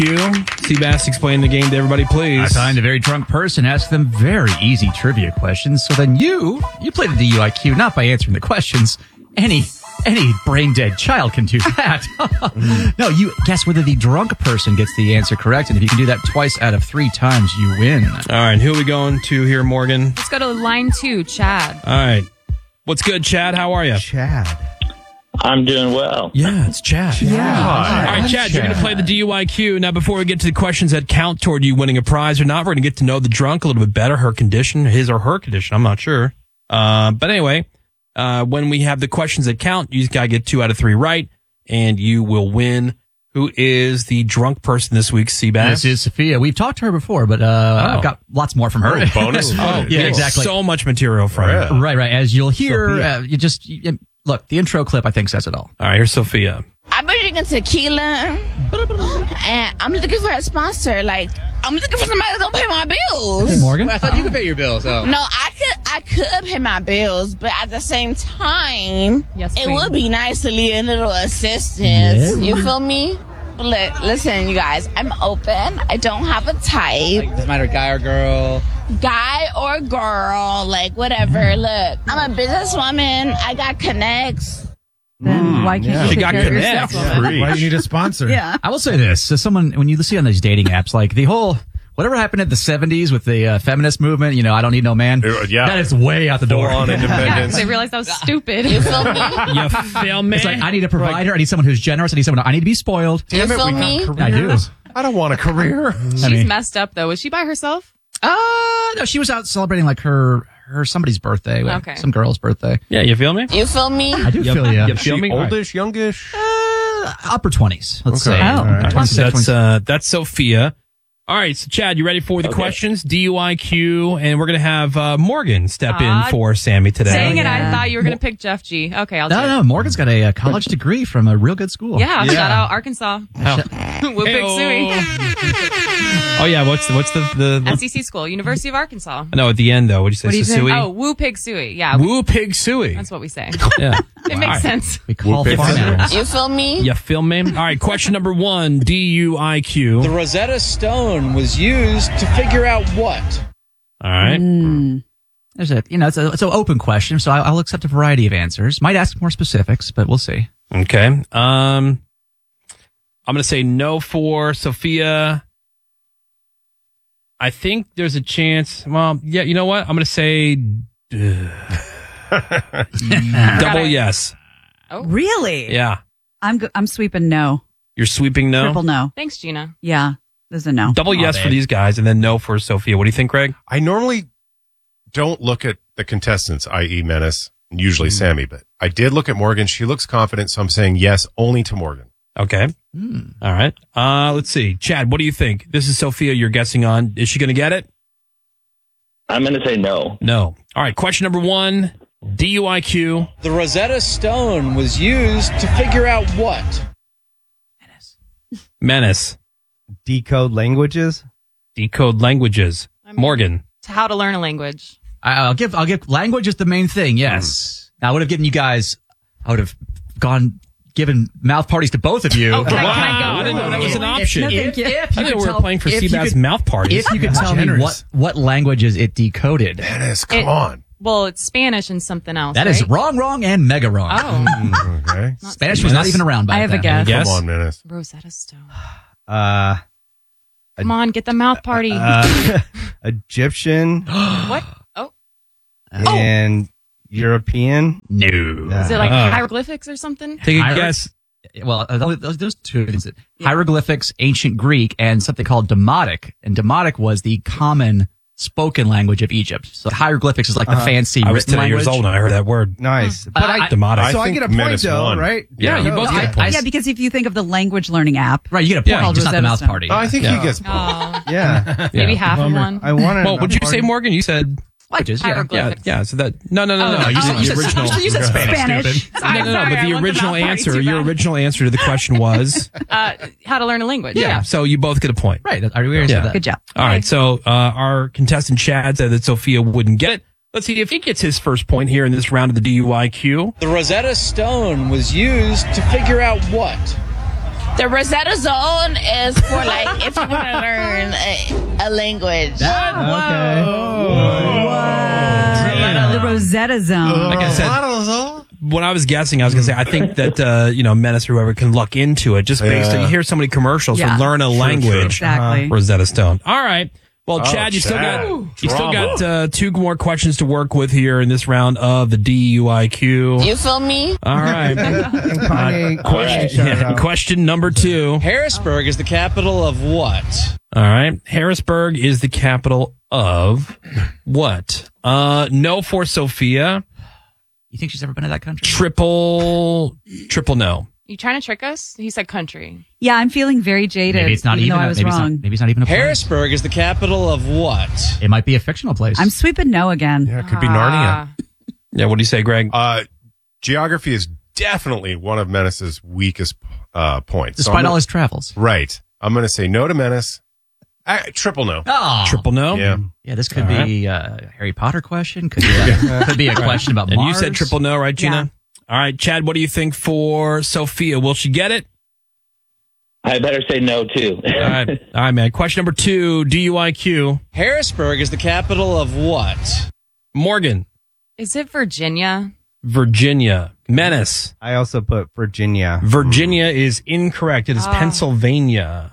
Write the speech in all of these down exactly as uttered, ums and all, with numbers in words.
Seabass, explain the game to everybody, please. I find a very drunk person, ask them very easy trivia questions. So then you, you play the D U I Q, not by answering the questions. Any, any brain dead child can do that. No, you guess whether the drunk person gets the answer correct. And if you can do that twice out of three times, you win. All right, who are we going to here, Morgan? Let's go to line two, Chad. All right. What's good, Chad? How are you? Chad. I'm doing well. Yeah, it's Chad. Chad. Yeah. All right, Chad, Chad. you're going to play the D U I Q. Now, before we get to the questions that count toward you winning a prize or not, we're going to get to know the drunk a little bit better, her condition, his or her condition. I'm not sure. Uh, but anyway, uh, when we have the questions that count, you just got to get two out of three right, and you will win. Who is the drunk person this week, Seabass? This is Sophia. We've talked to her before, but uh, Oh. I've got lots more from her. Oh, bonus. Oh, yeah, exactly. So much material from her. Yeah. Right, right. As you'll hear, Sophia. uh, you just you, look. The intro clip, I think, says it all. All right, here's Sophia. I've been drinking tequila, and I'm looking for a sponsor. Like, I'm looking for somebody that's gonna pay my bills. Morgan, I thought you could pay your bills. Oh. No, I could, I could pay my bills, but at the same time, Yes, it queen. would be nice to leave a little assistance. Yeah. You feel me? Li- Listen, you guys, I'm open. I don't have a type, Like, doesn't matter, guy or girl. guy or girl, like whatever. Look, I'm a businesswoman. I got connects. Then why can't yeah. you She take got care of connects. yourself? Why do you need a sponsor? Yeah. I will say this: as someone, when you see on these dating apps, like the whole whatever happened in the seventies with the uh, feminist movement, you know, I don't need no man. Uh, yeah. That is way out the door. Full on Yeah, independence. they realized that was stupid. You feel me? You feel me? It's like I need a provider. I need someone who's generous. I need someone. I need to be spoiled. You Damn it, feel we me? got I do. careers. I don't want a career. She's I mean- messed up, though. Was she by herself? Uh no, she was out celebrating like her her somebody's birthday, like, Okay. some girl's birthday. Yeah, you feel me? You feel me? I do You- feel you. you She feel me? All right. oldish, youngish? Uh, upper twenties, let's Okay. say. Oh. All right. twenty-six, That's twenty-seven. uh, that's Sophia. All right, so Chad, you ready for the questions? D U I Q, and we're gonna have uh, Morgan step Ah, in for Sammy today. Dang it, yeah. I thought you were going to pick Jeff G. Okay, I'll do No, it. no, Morgan's got a, uh college degree from a real good school. Yeah, Yeah. shout out Arkansas. Whoop Big Suey. Oh yeah, what's the, what's the the? S E C school, University of Arkansas. No, at the end though. What'd you say? What do you say? Susui? Oh, Woo Pig Suey. Yeah, Woo pig suey. that's what we say. Yeah, It makes sense. We call Whoop it. farm animals. You feel me? you feel me? All right, question number one. D U I Q. The Rosetta Stone was used to figure out what? All right. Mm. There's a, you know, it's, a, it's an open question, so I- I'll accept a variety of answers. Might ask more specifics, but we'll see. Okay. Um, I'm gonna say no for Sophia. I think there's a chance. Well, yeah. You know what? I'm gonna say uh, double yes. Really? Yeah. I'm go- I'm sweeping no. You're sweeping no. Triple no. Thanks, Gina. Yeah. There's a no. Double Come on, yes for babe. these guys, and then no for Sophia. What do you think, Greg? I normally don't look at the contestants, that is. Menace, and usually Sammy, but I did look at Morgan. She looks confident, so I'm saying yes only to Morgan. Okay. All right. Uh, let's see. Chad, what do you think? This is Sophia you're guessing on. Is she going to get it? I'm going to say no. No. All right. Question number one. D U I Q. The Rosetta Stone was used to figure out what? Menace. Decode languages. Decode languages. I mean- Morgan. To how to learn a language. I- I'll give, I'll give, language is the main thing, yes. Now, I would have given you guys, I would have gone, given mouth parties to both of you. Oh, can I- Wow. can I go? I didn't know that was an option. No, If, thank you. If I you thought could we were tell- playing for if you Seabass could- mouth parties. If you could tell me Generous. what, what languages it decoded. Menace, come It- on. Well, it's Spanish and something else. That is right? wrong, wrong, and mega wrong. Oh, Okay. Spanish was not even around back I have a then. guess. Yes. Come on, Menace. Rosetta Stone. Uh, Come on, get the mouth party. uh, Egyptian what? Oh, and European. No. is it like Uh, hieroglyphics or something? Take a Iris- guess. Well, uh, those, those two things. Hieroglyphics, ancient Greek, and something called Demotic. And Demotic was the common spoken language of Egypt. So hieroglyphics is like the fancy I was written ten years language. old and I heard that word. Nice. But I, Demotic. So I, think get a point Menace though, won. right? Yeah, you both I- get I- points. Yeah, because if you think of the language learning app, right, you get a point, Yeah. just not the Rosetta mouth Stone. party. Oh, I think Yeah. he gets. Oh, Yeah. maybe Yeah. half of one. I wanted. Well, what'd you say, Morgan? You said Languages, yeah. yeah, Hieroglyphics. yeah. So that no, no, no, Oh, no. You oh, said you the said- original. You said Spanish. Spanish. stupid. No, no, no. Sorry, But I the want the original mouth party answer, too your bad. original answer to the question was Uh, how to learn a language. yeah. So you both get a point. Right. I already said Yeah. that. good job. All right. So uh, our contestant Chad said that Sophia wouldn't get it. Let's see if he gets his first point here in this round of the D U I Q. The Rosetta Stone was used to figure out what? The Rosetta Zone is for like if you want to learn a, a language. Okay. The Rosetta Zone. Like I said, when I was guessing, I was going to say, I think that, uh, you know, Menace or whoever can look into it just based Yeah. on, you hear so many commercials Yeah. to learn a True, language. true. Exactly. Rosetta Stone. All right. Well, Oh, Chad, you still Chad. got you still Drama. got uh, two more questions to work with here in this round of the D U I Q. You feel me? All right. And Kanye, Kanye shout Yeah, out. question number two. Harrisburg is the capital of what? All right. Harrisburg is the capital of what? Uh, no for Sophia. You think she's ever been to that country? Triple, triple no. You trying to trick us? He said country. Yeah, I'm feeling very jaded. Maybe it's not even. though a- I was maybe, it's wrong. not, maybe it's not even a place. Harrisburg is the capital of what? It might be a fictional place. I'm sweeping no again. Yeah, it could be Ah. Narnia. Yeah, what do you say, Greg? Uh, geography is definitely one of Menace's weakest uh, points. So Despite I'm all gonna- his travels. Right. I'm going to say no to Menace. Uh, triple no. Oh. Triple no? Yeah. Yeah, this could All be a Harry Potter question. Could be a, could be a question about And Mars. you said triple no, right, Gina? Yeah. All right, Chad, what do you think for Sophia? Will she get it? I better say no too. All right. All right, man. Question number two, D U I Q. Harrisburg is the capital of what? Morgan, Is it Virginia? Virginia. Menace. I also put Virginia. Virginia is incorrect. It is Oh. Pennsylvania.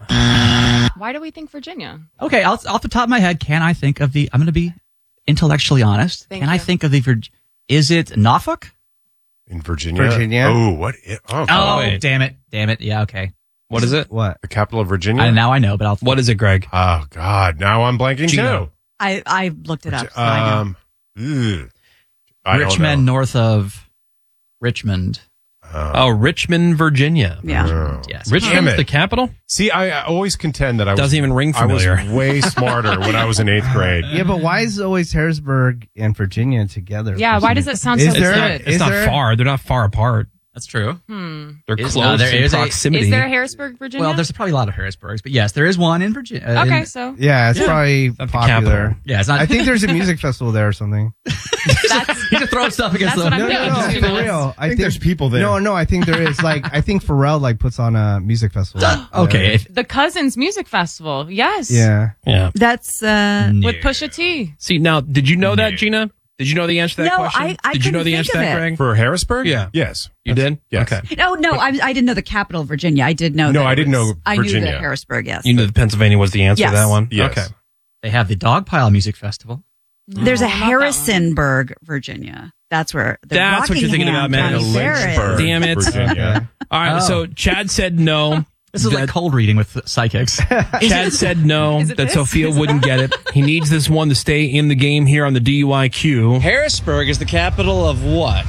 Why do we think Virginia? Okay, off, off the top of my head, can I think of the? I'm going to be intellectually honest. Thank can I you. think of the? Virg- Is it Norfolk? In Virginia. Virginia. Oh, what? i- Oh, Oh, wait. damn it! Damn it! Yeah, okay. What is it? What? the capital of Virginia. I, now I know, but I'll. What is it, Greg? Oh God! Now I'm blanking Gino. too. I, I looked it up. So I know. Um, ugh. I don't Richmond, know. north of Richmond. Oh, Richmond, Virginia. Yeah. Oh. Yes. Richmond's it. the capital? See, I, I always contend that I was, Doesn't even ring I was familiar. way smarter when I was in eighth grade. Yeah, but why is always Harrisburg and Virginia together? Yeah, why does it sound Is so there- good? It's Is not there- far. They're not far apart. That's true. Hmm. They're Is- close no, there in is a- proximity. Is there a Harrisburg, Virginia? Well, there's probably a lot of Harrisburgs, but yes, there is one in Virginia. uh, Okay, in- so Yeah, it's probably Not the popular. capital. yeah, it's not. I think there's a music festival there or something. that's you just throw stuff against That's the. what I'm No, thinking. no, no, Just for Gina. real. I think there's people there. No, no, I think there is. Like, I think Pharrell like puts on a music festival. Okay, if, the Cousins Music Festival. Yes. Yeah. Yeah. That's, uh, With Pusha T. See, now, did you know that, Gina? Did you know the answer to that No, question? I- I did you know couldn't the answer to think that, of it. Greg? For Harrisburg? Yeah. Yes. You did? Yes. Okay. no, no, I, I didn't know the capital of Virginia. I did know No, that I it didn't was- know I knew Virginia. that Harrisburg, yes. You knew that Pennsylvania was the answer Yes. to that one? Yes. Okay. they have the Dogpile Music Festival. There's a No, not that one. Harrisonburg, Virginia. That's where the That's what you're thinking about, man. Rockingham County Fair is. Lynchburg, Damn it. Virginia. All right. Oh. So Chad said no. This is like That- cold reading with psychics. Chad said no, Is it that this? Sophia wouldn't get it. He needs this one to stay in the game here on the D U I Q. Harrisburg is the capital of what?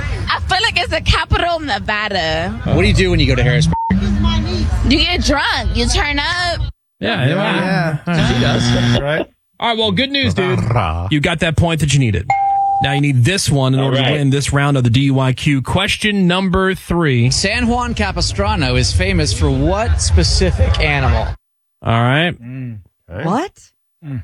I feel like it's the capital of Nevada. What do you do when you go to Harrisburg? You get drunk, you turn up. Yeah. Yeah. She does. Right? All right. Well, good news, dude. Rah. You got that point that you needed. Now you need this one in All order to right. win this round of the D U I Q. Question number three. San Juan Capistrano is famous for what specific animal? All right. What?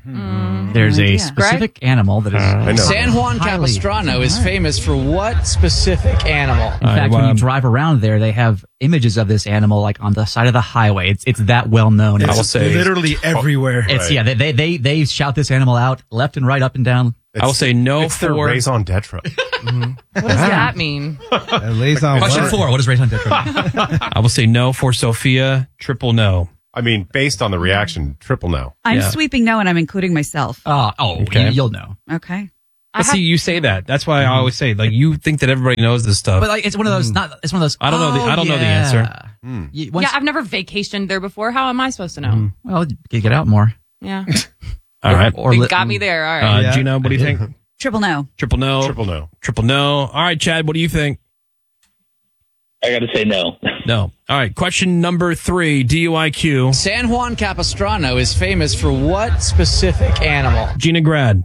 There's No a idea. specific animal that is. I know. San Juan Highly- Capistrano is famous for what specific animal? In All fact, right, when well, you drive around there, they have images of this animal like on the side of the highway. It's it's that well known. I It's, will say. Literally everywhere. it's Right. yeah. They, they they they shout this animal out left and right, up and down. I will say no It's the for. raison d'etre. What does that mean? It lays on Question what? four. What is raison d'etre? I will say no for Sophia. Triple no. I mean, based on the reaction, triple no. I'm Yeah. sweeping no, and I'm including myself. Uh, oh, Okay. you, you'll know. Okay. I But see, have- you say that. That's why I always say, like, you think that everybody knows this stuff. But like, it's one of those. Not. It's one of those. I don't know the- oh, I don't know the yeah. answer. You- once- yeah, I've never vacationed there before. How am I supposed to know? well, you get out more. Yeah. All right. Or You li- got me there. All Uh, right. Yeah. Gina, what do you think? Triple no. Triple no. Triple no. Triple no. All right, Chad, what do you think? I got to say no. No. All right. Question number three, D U I Q. San Juan Capistrano is famous for what specific animal? Gina Grad.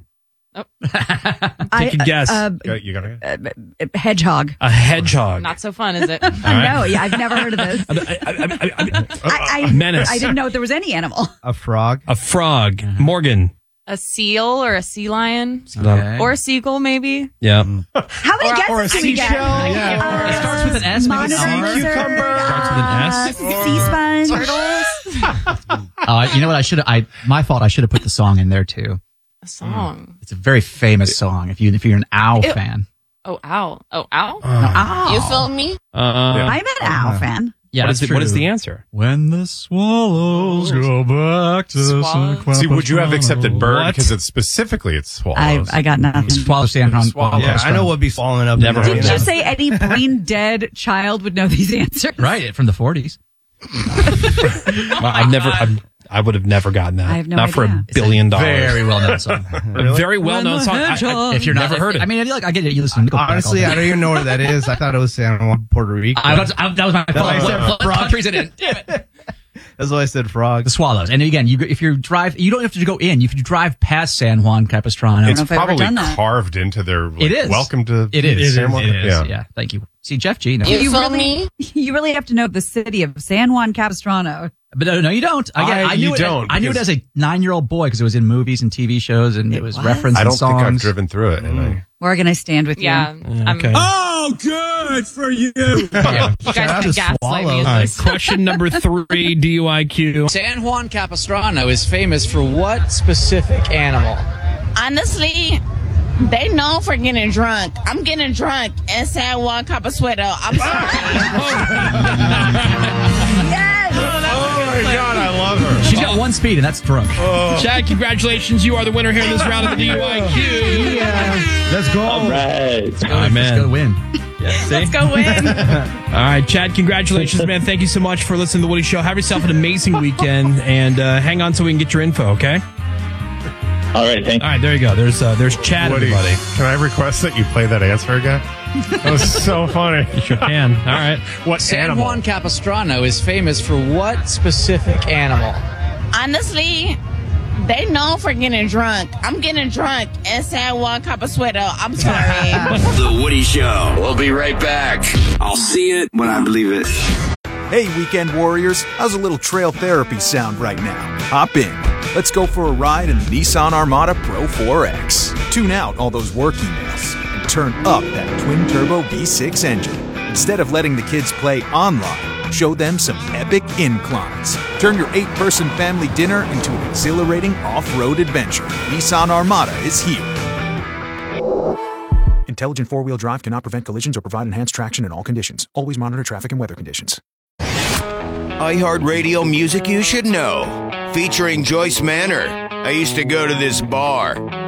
I, Take a guess. Uh, You got, you got it? uh, hedgehog. A hedgehog. Not so fun, is it? All right. No, yeah, I've never heard of this. I, I, I, I, I, I, Menace. I didn't know there was any animal. A frog. a frog. Morgan. A A seal or a sea lion. Okay. Or a seagull, maybe. Yeah. How many Or a- guesses or a do we get? seashell, yeah. It starts with an S. maybe Monitor an R. lizard, Starts with an S. uh, Sea sponge. Uh, you know what? I should. I my fault. I should have put the song in there too. A song. It's a very famous song. If you if you're an owl Ew. fan, Oh, ow. Oh, ow. Ow. You feel me? Uh, I'm an owl fan. yeah, what that's is, the, what true. is the answer? When the swallows go back to Swallows. See, would you have accepted bird What? because it's specifically it's swallows? I I got nothing. Swallow stand on. Swallow. Yeah, I know what be falling up. Never in heard there. of Did you that. say any brain dead child would know these answers? Right from the forties. Well, I've never. I'm, I would have never gotten that. I have no Not for a idea. billion dollars. Very well known song. A very well known song. I, I, If you're not never heard it. I mean, I, feel like I get it. You listen. To Nickelback Honestly, all I the don't even know where that is. I thought it was San Juan, Puerto Rico. I was, I, that was my fault. why I said What, what frog. country's it in? Damn it. That's why I said frog. The Swallows. And again, you if you drive, you don't have to go in. If you drive past San Juan Capistrano, It's know if I've ever probably done that. carved into their. Like, It is. Welcome to. it is. San Juan. It is. Yeah. Yeah. Thank you. See, Jeff G. knows. You, You feel really- me? You really have to know the city of San Juan Capistrano. But no, no, you don't. Again, I- I, knew you it. don't, I knew it because- as a nine-year-old boy because it was in movies and T V shows, and it, It was, was? referenced. I in don't think I've songs. driven through it. And I, Morgan, I stand with you. Yeah. I'm, okay. Oh, good for you. Yeah. You guys out can to gaslight me swallows. with All right. this. Question number three, D U I Q. San Juan Capistrano is famous for what specific animal? Honestly, they know for getting drunk. I'm getting drunk in San Juan Capistrano. I'm sorry. oh my God, I love her. She's got one speed, and that's drunk. Chad, congratulations. You are the winner here in this round of the D U I Q. Let's go. All right. Oh, Let's man. go win. Let's go win. All right, Chad, congratulations, man. Thank you so much for listening to The Woody Show. Have yourself an amazing weekend, and uh, hang on so we can get your info, okay? All right. Thank All right, there you go. There's uh, there's Chad, Woody, everybody. can I request that you play that answer again? That was so funny. You sure can. All right. What San animal? Juan Capistrano is famous for what specific animal? Honestly, they know for getting drunk. I'm getting drunk in San Juan Capistrano. I'm sorry. The Woody Show. We'll be right back. I'll see it when I believe it. Hey, weekend warriors, how's a little trail therapy sound right now? Hop in. Let's go for a ride in the Nissan Armada Pro four X. Tune out all those work emails and turn up that twin-turbo V six engine. Instead of letting the kids play online, show them some epic inclines. Turn your eight-person family dinner into an exhilarating off-road adventure. Nissan Armada is here. Intelligent four-wheel drive cannot prevent collisions or provide enhanced traction in all conditions. Always monitor traffic and weather conditions. iHeartRadio music you should know. Featuring Joyce Manor. I used to go to this bar.